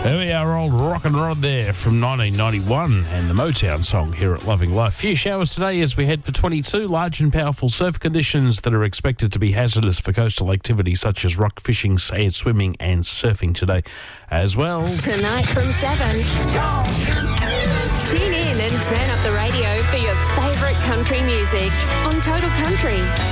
There we are, old Rock and Rod there from 1991 and the Motown song here at Loving Life. Few showers today as we head for 22. Large and powerful surf conditions that are expected to be hazardous for coastal activities such as rock fishing, sand swimming and surfing today as well. Tonight from 7. Tune in and turn up the radio for your favourite country music on Total Country.